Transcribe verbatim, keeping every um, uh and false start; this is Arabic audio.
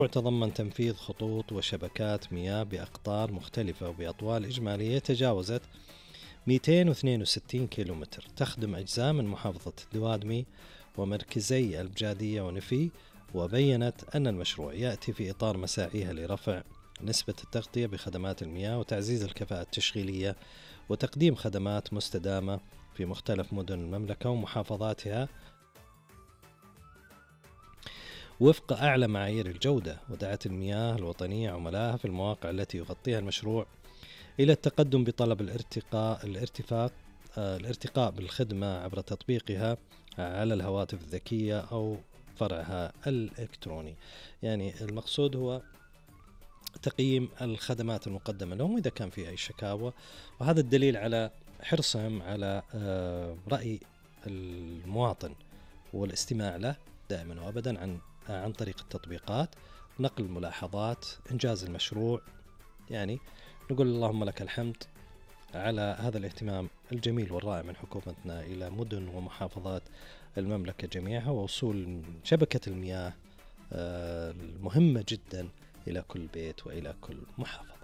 تضمن تنفيذ خطوط وشبكات مياه بأقطار مختلفة وبأطوال إجمالية تجاوزت مئتين واثنين وستين كيلومتر، تخدم أجزاء من محافظة الدوادمي ومركزي البجادية ونفي. وبيّنت أن المشروع يأتي في إطار مساعيها لرفع نسبة التغطية بخدمات المياه وتعزيز الكفاءة التشغيلية وتقديم خدمات مستدامة في مختلف مدن المملكة ومحافظاتها وفق أعلى معايير الجودة. ودعت المياه الوطنية عملاها في المواقع التي يغطيها المشروع إلى التقدم بطلب الارتقاء الارتفاق آه، الارتقاء بالخدمة عبر تطبيقها على الهواتف الذكية أو فرعها الإلكتروني. يعني المقصود هو تقييم الخدمات المقدمة لهم إذا كان في أي شكاوى، وهذا الدليل على حرصهم على آه، رأي المواطن والاستماع له دائما وأبدا عن عن طريق التطبيقات، نقل الملاحظات، إنجاز المشروع. يعني نقول اللهم لك الحمد على هذا الاهتمام الجميل والرائع من حكومتنا إلى مدن ومحافظات المملكة جميعها، ووصول شبكة المياه المهمة جدا إلى كل بيت وإلى كل محافظة.